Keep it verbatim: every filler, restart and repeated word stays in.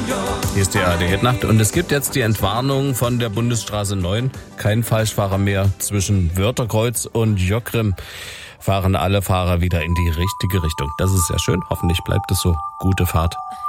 Hier ist die A R D-Nacht und es gibt jetzt die Entwarnung von der Bundesstraße neun. Kein Falschfahrer mehr zwischen Wörterkreuz und Jockgrim. Fahren alle Fahrer wieder in die richtige Richtung. Das ist sehr schön. Hoffentlich bleibt es so. Gute Fahrt.